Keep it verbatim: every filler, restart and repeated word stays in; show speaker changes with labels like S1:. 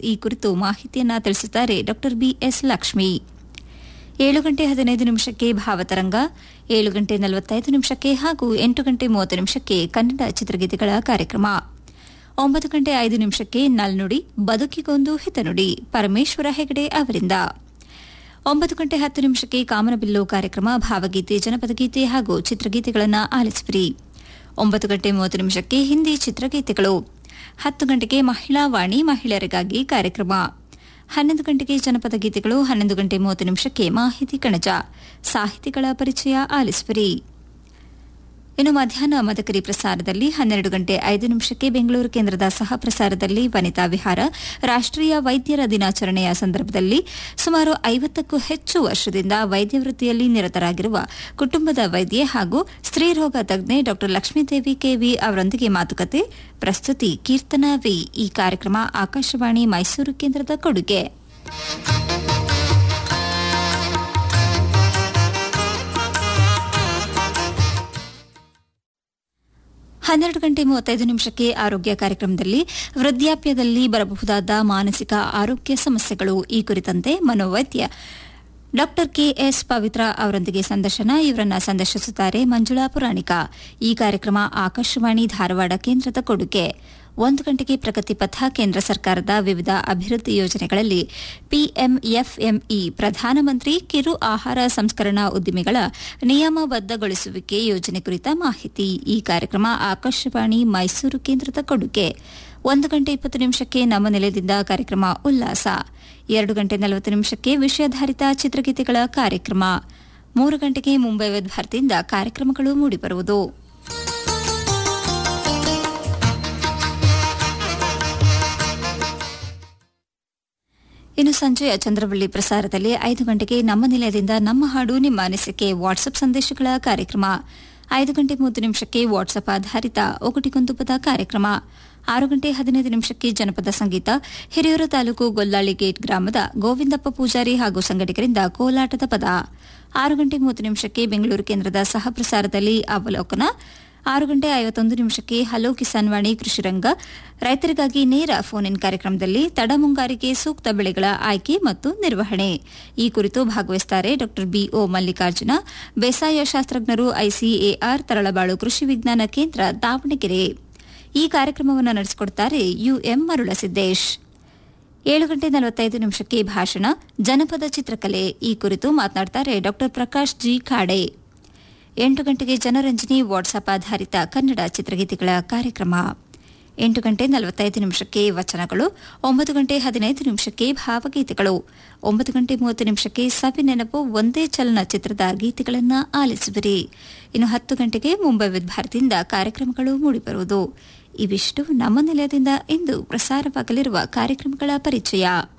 S1: ಈ ಕುರಿತು ಮಾಹಿತಿಯನ್ನ ತಿಳಿಸುತ್ತಾರೆ ಡಾಕ್ಟರ್ ಬಿಎಸ್ ಲಕ್ಷ್ಮಿ. ಏಳು ಗಂಟೆ ಹದಿನೈದು ನಿಮಿಷಕ್ಕೆ ಭಾವತರಂಗ, ಏಳು ಗಂಟೆ ನಲವತ್ತೈದು ನಿಮಿಷಕ್ಕೆ ಹಾಗೂ ಎಂಟು ಗಂಟೆ ಮೂವತ್ತು ನಿಮಿಷಕ್ಕೆ ಕನ್ನಡ ಚಿತ್ರಗೀತೆಗಳ ಕಾರ್ಯಕ್ರಮ. ಒಂಬತ್ತು ಗಂಟೆ ಐದು ನಿಮಿಷಕ್ಕೆ ನಲ್ನುಡಿ ಬದುಕಿಗೊಂದು ಹಿತನುಡಿ ಪರಮೇಶ್ವರ ಹೆಗಡೆ ಅವರಿಂದ. ಒಂಬತ್ತು ಗಂಟೆ ಹತ್ತು ನಿಮಿಷಕ್ಕೆ ಕಾಮನಬಿಲ್ಲು ಕಾರ್ಯಕ್ರಮ, ಭಾವಗೀತೆ, ಜನಪದ ಗೀತೆ ಹಾಗೂ ಚಿತ್ರಗೀತೆಗಳನ್ನು ಆಲಿಸುವಿರಿ. ಒಂಬತ್ತು ಗಂಟೆ ಮೂವತ್ತು ನಿಮಿಷಕ್ಕೆ ಹಿಂದಿ ಚಿತ್ರಗೀತೆಗಳು. ಹತ್ತು ಗಂಟೆಗೆ ಮಹಿಳಾ ವಾಣಿ ಮಹಿಳೆಯರಿಗಾಗಿ ಕಾರ್ಯಕ್ರಮ. ಹನ್ನೊಂದು ಗಂಟೆಗೆ ಜನಪದ ಗೀತೆಗಳು. ಹನ್ನೊಂದು ಗಂಟೆ ಮೂವತ್ತು ನಿಮಿಷಕ್ಕೆ ಮಾಹಿತಿ ಕಣಜ, ಸಾಹಿತಿಗಳ ಪರಿಚಯ ಆಲಿಸುವಿರಿ. ಇನ್ನು ಮಧ್ಯಾಹ್ನ ಮದಕರಿ ಪ್ರಸಾರದಲ್ಲಿ ಹನ್ನೆರಡು ಗಂಟೆ ಐದು ನಿಮಿಷಕ್ಕೆ ಬೆಂಗಳೂರು ಕೇಂದ್ರದ ಸಹ ಪ್ರಸಾರದಲ್ಲಿ ವನಿತಾ ವಿಹಾರ, ರಾಷ್ಟ್ರೀಯ ವೈದ್ಯರ ದಿನಾಚರಣೆಯ ಸಂದರ್ಭದಲ್ಲಿ ಸುಮಾರು ಐವತ್ತಕ್ಕೂ ಹೆಚ್ಚು ವರ್ಷದಿಂದ ವೈದ್ಯ ವೃತ್ತಿಯಲ್ಲಿ ನಿರತರಾಗಿರುವ ಕುಟುಂಬದ ವೈದ್ಯೆ ಹಾಗೂ ಸ್ತ್ರೀರೋಗ ತಜ್ಞೆ ಡಾ ಲಕ್ಷ್ಮೀದೇವಿ ಕೆವಿ ಅವರೊಂದಿಗೆ ಮಾತುಕತೆ. ಪ್ರಸ್ತುತಿ ಕೀರ್ತನಾ ವಿ. ಈ ಕಾರ್ಯಕ್ರಮ ಆಕಾಶವಾಣಿ ಮೈಸೂರು ಕೇಂದ್ರದ ಕೊಡುಗೆ. ಹನ್ನೆರಡು ಗಂಟೆ ಮೂವತ್ತೈದು ನಿಮಿಷಕ್ಕೆ ಆರೋಗ್ಯ ಕಾರ್ಯಕ್ರಮದಲ್ಲಿ ವೃದ್ಧಾಪ್ಯದಲ್ಲಿ ಬರಬಹುದಾದ ಮಾನಸಿಕ ಆರೋಗ್ಯ ಸಮಸ್ಯೆಗಳು ಈ ಕುರಿತಂತೆ ಮನೋವೈದ್ಯ ಡಾಕ್ಟರ್ ಕೆಎಸ್ ಪವಿತ್ರ ಅವರೊಂದಿಗೆ ಸಂದರ್ಶನ. ಇವರನ್ನ ಸಂದರ್ಶಿಸುತ್ತಾರೆ ಮಂಜುಳಾ ಪುರಾಣಿಕ. ಈ ಕಾರ್ಯಕ್ರಮ ಆಕಾಶವಾಣಿ ಧಾರವಾಡ ಕೇಂದ್ರದ ಕೊಡುಗೆ. ಒಂದು ಗಂಟೆಗೆ ಪ್ರಗತಿ ಪಥ, ಕೇಂದ್ರ ಸರ್ಕಾರದ ವಿವಿಧ ಅಭಿವೃದ್ಧಿ ಯೋಜನೆಗಳಲ್ಲಿ ಪಿಎಂಎಫ್ಎಂಇ ಪ್ರಧಾನಮಂತ್ರಿ ಕಿರು ಆಹಾರ ಸಂಸ್ಕರಣಾ ಉದ್ದಿಮೆಗಳ ನಿಯಮಬದ್ಧಗೊಳಿಸುವಿಕೆ ಯೋಜನೆ ಕುರಿತ ಮಾಹಿತಿ. ಈ ಕಾರ್ಯಕ್ರಮ ಆಕಾಶವಾಣಿ ಮೈಸೂರು ಕೇಂದ್ರದ ಕೊಡುಗೆ. ಒಂದು ಗಂಟೆ ಇಪ್ಪತ್ತು ನಿಮಿಷಕ್ಕೆ ನಮ್ಮ ನಿಲಯದಿಂದ ಕಾರ್ಯಕ್ರಮ ಉಲ್ಲಾಸ. ಎರಡು ಗಂಟೆ ನಲವತ್ತು ನಿಮಿಷಕ್ಕೆ ವಿಷಯಾಧಾರಿತ ಚಿತ್ರಗೀತೆಗಳ ಕಾರ್ಯಕ್ರಮ. ಮೂರು ಗಂಟೆಗೆ ಮುಂಬೈ ಭಾರತಿಯಿಂದ ಕಾರ್ಯಕ್ರಮಗಳು ಮೂಡಿಬರುವುದು. ಇನ್ನು ಸಂಜೆಯ ಚಂದ್ರವಳ್ಳಿ ಪ್ರಸಾರದಲ್ಲಿ ಐದು ಗಂಟೆಗೆ ನಮ್ಮ ನಿಲಯದಿಂದ ನಮ್ಮ ಹಾಡು ನಿಮ್ಮ ಅನಿಸಿಕೆ ವಾಟ್ಸ್ಆಪ್ ಸಂದೇಶಗಳ ಕಾರ್ಯಕ್ರಮ. ಐದು ಗಂಟೆ ಮೂವತ್ತು ನಿಮಿಷಕ್ಕೆ ವಾಟ್ಸ್ಆಪ್ ಆಧಾರಿತ ಒಗಟಿಗೊಂದುಪದ ಕಾರ್ಯಕ್ರಮ. ಆರು ಗಂಟೆ ಹದಿನೈದು ನಿಮಿಷಕ್ಕೆ ಜನಪದ ಸಂಗೀತ, ಹಿರಿಯೂರು ತಾಲೂಕು ಗೊಲ್ಲಾಳಿ ಗೇಟ್ ಗ್ರಾಮದ ಗೋವಿಂದಪ್ಪ ಪೂಜಾರಿ ಹಾಗೂ ಸಂಘಟಕರಿಂದ ಕೋಲಾಟದ ಪದ. ಆರು ಗಂಟೆ ಮೂವತ್ತು ನಿಮಿಷಕ್ಕೆ ಬೆಂಗಳೂರು ಕೇಂದ್ರದ ಸಹ ಪ್ರಸಾರದಲ್ಲಿ ಅವಲೋಕನ. ಆರು ಗಂಟೆ ಐವತ್ತೊಂದು ನಿಮಿಷಕ್ಕೆ ಹಲೋ ಕಿಸಾನ್ ವಾಣಿ ಕೃಷಿರಂಗ, ರೈತರಿಗಾಗಿ ನೇರ ಫೋನ್ ಇನ್ ಕಾರ್ಯಕ್ರಮದಲ್ಲಿ ತಡಮುಂಗಾರಿಗೆ ಸೂಕ್ತ ಬೆಳೆಗಳ ಆಯ್ಕೆ ಮತ್ತು ನಿರ್ವಹಣೆ ಈ ಕುರಿತು ಭಾಗವಹಿಸುತ್ತಾರೆ ಡಾ ಬಿಒ ಮಲ್ಲಿಕಾರ್ಜುನ, ಬೇಸಾಯ ಶಾಸ್ತ್ರಜ್ಞರು, ಐಸಿಎಆರ್ ತರಳಬಾಳು ಕೃಷಿ ವಿಜ್ಞಾನ ಕೇಂದ್ರ ದಾವಣಗೆರೆ. ಈ ಕಾರ್ಯಕ್ರಮವನ್ನು ನಡೆಸಿಕೊಡುತ್ತಾರೆ ಯುಎಂ ಮರುಳಸಿದ್ದೇಶ್. ಏಳು ಗಂಟೆ ನಲವತ್ತೈದು ನಿಮಿಷಕ್ಕೆ ಭಾಷಣ, ಜನಪದ ಚಿತ್ರಕಲೆ ಈ ಕುರಿತು ಮಾತನಾಡುತ್ತಾರೆ ಡಾ ಪ್ರಕಾಶ್ ಜಿ ಖಾಡೆ. ಎಂಟು ಗಂಟೆಗೆ ಜನರಂಜನಿ ವಾಟ್ಸ್ಆಪ್ ಆಧಾರಿತ ಕನ್ನಡ ಚಿತ್ರಗೀತೆಗಳ ಕಾರ್ಯಕ್ರಮ. ಎಂಟು ಗಂಟೆ ನಲವತ್ತೈದು ನಿಮಿಷಕ್ಕೆ ವಚನಗಳು. ಒಂಬತ್ತು ಗಂಟೆ ಹದಿನೈದು ನಿಮಿಷಕ್ಕೆ ಭಾವಗೀತೆಗಳು. ಒಂಬತ್ತು ಗಂಟೆ ಮೂವತ್ತು ನಿಮಿಷಕ್ಕೆ ಸವಿ ನೆನಪು ಒಂದೇ ಚಲನಚಿತ್ರದ ಗೀತೆಗಳನ್ನು ಆಲಿಸುವಿರಿ. ಇನ್ನು ಹತ್ತು ಗಂಟೆಗೆ ಮುಂಬೈ ಭಾರತಿಯಿಂದ ಕಾರ್ಯಕ್ರಮಗಳು ಮೂಡಿಬರುವುದು. ಇವಿಷ್ಟು ನಮ್ಮ ನಿಲಯದಿಂದ ಇಂದು ಪ್ರಸಾರವಾಗಲಿರುವ ಕಾರ್ಯಕ್ರಮಗಳ ಪರಿಚಯ.